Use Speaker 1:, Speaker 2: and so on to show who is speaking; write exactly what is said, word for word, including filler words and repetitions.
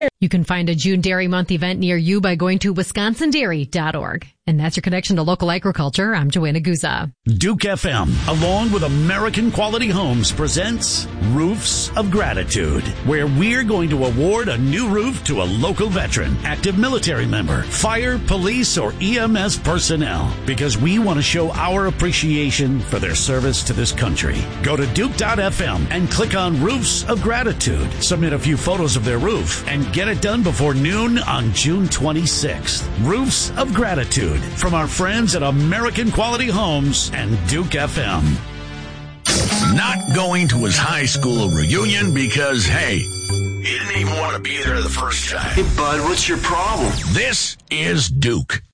Speaker 1: You can find a June Dairy Month event near you by going to wisconsin dairy dot org. And that's your connection to local agriculture. I'm Joanna Guza.
Speaker 2: Duke F M, along with American Quality Homes, presents Roofs of Gratitude, where we're going to award a new roof to a local veteran, active military member, fire, police, or E M S personnel, because we want to show our appreciation for their service to this country. Go to duke dot f m and click on Roofs of Gratitude. Submit a few photos of their roof and get it done before noon on June twenty-sixth. Roofs of Gratitude from our friends at American Quality Homes and Duke F M.
Speaker 3: Not going to his high school reunion because, hey, he didn't even want to be there the first time.
Speaker 4: Hey, bud, what's your problem?
Speaker 3: This is Duke.